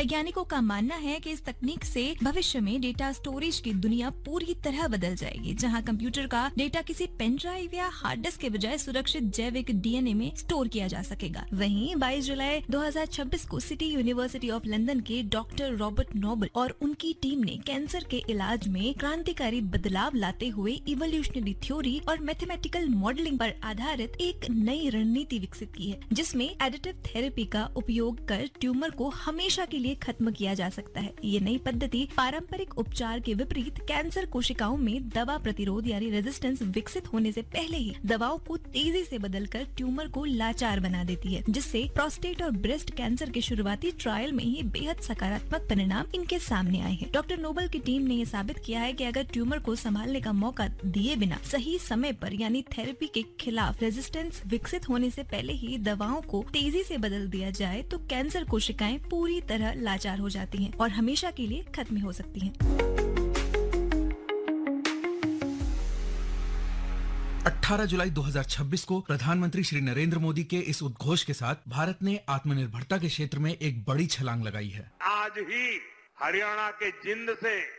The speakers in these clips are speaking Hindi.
वैज्ञानिकों का मानना है कि इस तकनीक से भविष्य में डेटा स्टोरेज की दुनिया पूरी तरह बदल जाएगी, जहां कंप्यूटर का डेटा किसी पेन ड्राइव या हार्ड डिस्क के बजाय सुरक्षित जैविक डीएनए में स्टोर किया जा सकेगा। वहीं 22 जुलाई 2026 को सिटी यूनिवर्सिटी ऑफ लंदन के डॉक्टर रॉबर्ट नोबल और उनकी टीम ने कैंसर के इलाज में क्रांतिकारी बदलाव लाते हुए इवोल्यूशनरी थ्योरी और मैथमेटिकल मॉडलिंग पर आधारित एक नई रणनीति विकसित की है, जिसमें एडिटिव थेरेपी का उपयोग कर ट्यूमर को हमेशा के लिए खत्म किया जा सकता है। ये नई पद्धति पारंपरिक उपचार के विपरीत कैंसर कोशिकाओं में दवा प्रतिरोध यानी रेजिस्टेंस विकसित होने से पहले ही दवाओं को तेजी से बदलकर ट्यूमर को लाचार बना देती है, जिससे प्रोस्टेट और ब्रेस्ट कैंसर के शुरुआती ट्रायल में ही बेहद सकारात्मक परिणाम इनके सामने आए हैं। डॉक्टर नोबल की टीम ने ये साबित किया है कि अगर ट्यूमर को संभालने का मौका दिए बिना सही समय पर यानी थेरेपी के खिलाफ रेजिस्टेंस विकसित होने से पहले ही दवाओं को तेजी से बदल दिया जाए तो कैंसर कोशिकाएं पूरी तरह लाचार हो जाती हैं और हमेशा के लिए खत्म हो सकती हैं। 18 जुलाई 2026 को प्रधानमंत्री श्री नरेंद्र मोदी के इस उद्घोष के साथ भारत ने आत्मनिर्भरता के क्षेत्र में एक बड़ी छलांग लगाई है। आज ही हरियाणा के जिंद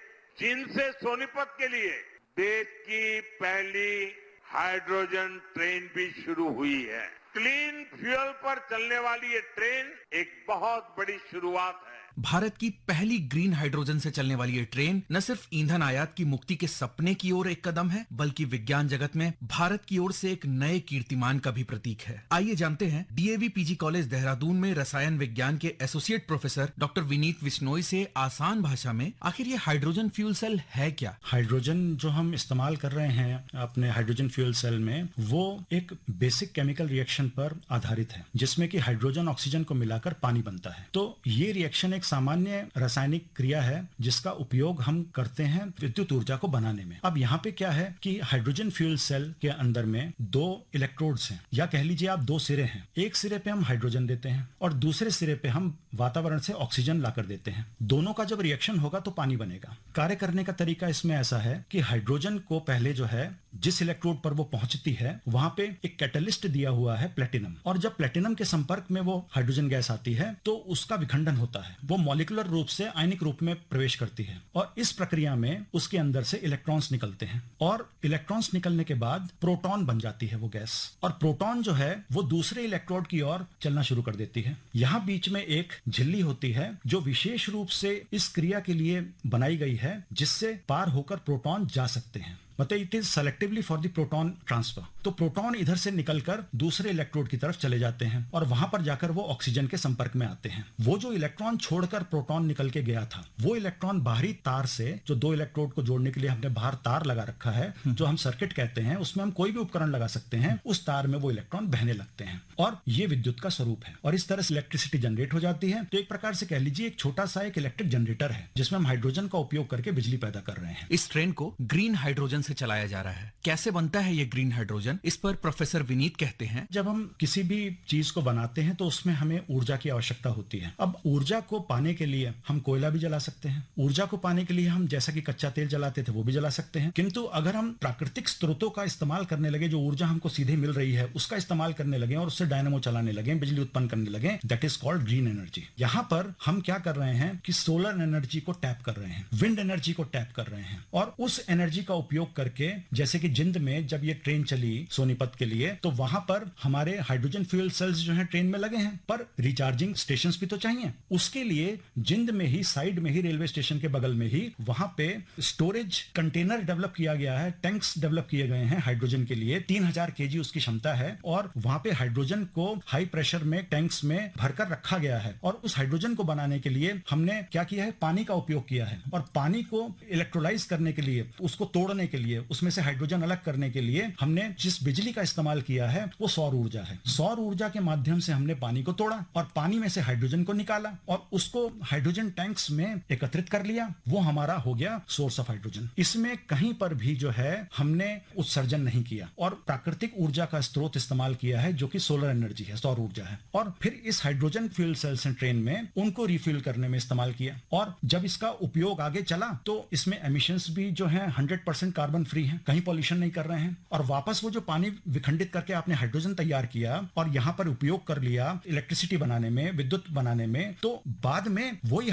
से सोनीपत के लिए देश की पहली हाइड्रोजन ट्रेन भी शुरू हुई है। क्लीन फ्यूल पर चलने वाली ये ट्रेन एक बहुत बड़ी शुरुआत है। भारत की पहली ग्रीन हाइड्रोजन से चलने वाली ये ट्रेन न सिर्फ ईंधन आयात की मुक्ति के सपने की ओर एक कदम है, बल्कि विज्ञान जगत में भारत की ओर से एक नए कीर्तिमान का भी प्रतीक है। आइए जानते हैं डीएवी पीजी कॉलेज देहरादून में रसायन विज्ञान के associate professor doctor Vineet Bishnoi से आसान भाषा में आखिर ये हाइड्रोजन फ्यूल सेल है क्या। हाइड्रोजन जो हम इस्तेमाल कर रहे हैं अपने हाइड्रोजन फ्यूल सेल में, वो एक बेसिक केमिकल रिएक्शन पर आधारित है, जिसमें कि हाइड्रोजन ऑक्सीजन को मिलाकर पानी बनता है। तो ये रिएक्शन एक सामान्य रासायनिक क्रिया है जिसका उपयोग हम करते हैं विद्युत ऊर्जा को बनाने में। अब यहाँ पे क्या है कि हाइड्रोजन फ्यूल सेल के अंदर में दो इलेक्ट्रोड्स हैं, या कह लीजिए आप दो सिरे हैं। एक सिरे पे हम हाइड्रोजन देते हैं और दूसरे सिरे पे हम वातावरण से ऑक्सीजन लाकर देते हैं। दोनों का जब रिएक्शन होगा तो पानी बनेगा। कार्य करने का तरीका इसमें ऐसा है कि हाइड्रोजन को पहले जो है जिस इलेक्ट्रोड पर वो पहुंचती है वहां पे एक कैटलिस्ट दिया हुआ है प्लेटिनम, और जब प्लेटिनम के संपर्क में वो हाइड्रोजन गैस आती है तो उसका विखंडन होता है, वो मॉलिक्यूलर रूप से आयनिक रूप में प्रवेश करती है और इस प्रक्रिया में उसके अंदर से इलेक्ट्रॉन्स निकलते हैं और इलेक्ट्रॉन्स निकलने के बाद प्रोटॉन बन जाती है वो गैस, और प्रोटॉन जो है वो दूसरे इलेक्ट्रोड की ओर चलना शुरू कर देती है। यहाँ बीच में एक झिल्ली होती है जो विशेष रूप से इस क्रिया के लिए बनाई गई है, जिससे पार होकर प्रोटॉन जा सकते हैं। मतलब it is selectively for the proton transfer. तो प्रोटॉन इधर से निकलकर दूसरे इलेक्ट्रोड की तरफ चले जाते हैं और वहां पर जाकर वो ऑक्सीजन के संपर्क में आते हैं। वो जो इलेक्ट्रॉन छोड़कर प्रोटॉन निकल के गया था, वो इलेक्ट्रॉन बाहरी तार से, जो दो इलेक्ट्रोड को जोड़ने के लिए हमने बाहर तार लगा रखा है, जो हम सर्किट कहते हैं, उसमें हम कोई भी उपकरण लगा सकते हैं, उस तार में वो इलेक्ट्रॉन बहने लगते हैं और ये विद्युत का स्वरूप है और इस तरह से इलेक्ट्रिसिटी जनरेट हो जाती है। तो एक प्रकार से कह लीजिए एक छोटा सा एक इलेक्ट्रिक जनरेटर है जिसमें हम हाइड्रोजन का उपयोग करके बिजली पैदा कर रहे हैं। इस ट्रेन को ग्रीन हाइड्रोजन से चलाया जा रहा है। कैसे बनता है ये ग्रीन हाइड्रोजन, इस पर प्रोफेसर विनीत कहते हैं। जब हम किसी भी चीज को बनाते हैं तो उसमें हमें ऊर्जा की आवश्यकता होती है। अब ऊर्जा को पाने के लिए हम कोयला भी जला सकते हैं, ऊर्जा को पाने के लिए हम जैसा कि कच्चा तेल जलाते थे वो भी जला सकते हैं, किंतु अगर हम प्राकृतिक स्रोतों का इस्तेमाल करने लगे, जो ऊर्जा हमको सीधे मिल रही है उसका इस्तेमाल करने लगे और उससे डायनामो चलाने लगे, बिजली उत्पन्न करने लगे, that is called green energy. यहाँ पर हम क्या कर रहे हैं कि सोलर एनर्जी को टैप कर रहे हैं, विंड एनर्जी को टैप कर रहे हैं और उस एनर्जी का उपयोग करके, जैसे कि जिंद में जब ये ट्रेन चली सोनीपत के लिए तो वहां पर हमारे हाइड्रोजन फ्यूल सेल्स जो हैं ट्रेन में लगे हैं, पर रिचार्जिंग स्टेशंस भी तो चाहिए। उसके लिए जिंद में ही, साइड में ही, रेलवे स्टेशन के बगल में ही वहां पे स्टोरेज कंटेनर डेवलप किया गया है, टैंक्स डेवलप किए गए हैं हाइड्रोजन के लिए। 3000 केजी उसकी क्षमता है और वहां पे हाइड्रोजन को हाई प्रेशर में टैंक्स में भरकर रखा गया है और उस हाइड्रोजन को बनाने के लिए हमने क्या किया है, पानी का उपयोग किया है और पानी को इलेक्ट्रोलाइज करने के लिए, उसको तोड़ने के लिए, उसमें से हाइड्रोजन अलग करने के लिए हमने जिस बिजली का इस्तेमाल किया है वो सौर ऊर्जा है। सौर ऊर्जा के माध्यम से हमने पानी को तोड़ा और पानी में से हाइड्रोजन को निकाला और उसको हाइड्रोजन टैंक्स में एकत्रित कर लिया, वो हमारा हो गया सोर्स ऑफ हाइड्रोजन। इसमें कहीं पर भी जो है हमने उत्सर्जन नहीं किया और प्राकृतिक ऊर्जा का स्रोत इस्तेमाल किया है जो कि सोलर एनर्जी है, सौर ऊर्जा है, और फिर इस हाइड्रोजन फ्यूल सेल्स ट्रेन में उनको रिफ्यूल करने में इस्तेमाल किया और जब इसका उपयोग आगे चला तो इसमें एमिशंस भी जो है 100% कार्बन फ्री है, कहीं पॉल्यूशन नहीं कर रहे हैं और वापस वो जो पानी विखंडित करके आपने हाइड्रोजन तैयार किया और यहां पर उपयोग कर लिया इलेक्ट्रिसिटी बनाने में, विद्युत बनाने में, तो बाद में वो